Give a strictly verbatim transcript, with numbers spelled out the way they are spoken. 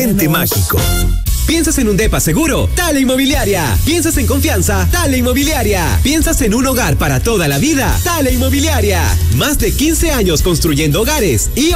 Ente mágico. ¿Piensas en un depa seguro? Dale Inmobiliaria. ¿Piensas en confianza? Dale Inmobiliaria. ¿Piensas en un hogar para toda la vida? Dale Inmobiliaria. Más de quince años construyendo hogares y